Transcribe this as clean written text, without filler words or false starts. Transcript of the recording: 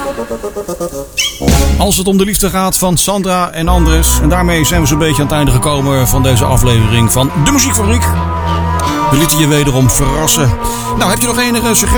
Als het om de liefde gaat van Sandra en Andres. En daarmee zijn we zo'n beetje aan het einde gekomen van deze aflevering van De Muziekfabriek. We lieten je wederom verrassen. Nou, heb je nog enige suggestie